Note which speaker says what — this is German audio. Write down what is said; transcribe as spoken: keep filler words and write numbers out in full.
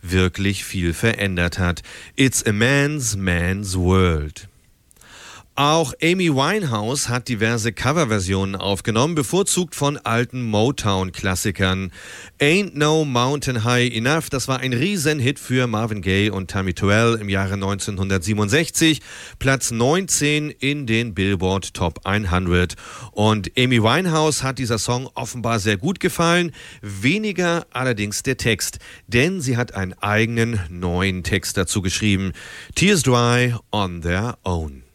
Speaker 1: wirklich viel verändert hat. It's a man's man's world. Auch Amy Winehouse hat diverse Coverversionen aufgenommen, bevorzugt von alten Motown-Klassikern. Ain't No Mountain High Enough, das war ein Riesenhit für Marvin Gaye und Tammy Terrell im Jahre neunzehnhundertsiebenundsechzig, Platz neunzehn in den Billboard Top hundert. Und Amy Winehouse hat dieser Song offenbar sehr gut gefallen, weniger allerdings der Text, denn sie hat einen eigenen neuen Text dazu geschrieben. Tears Dry on Their Own.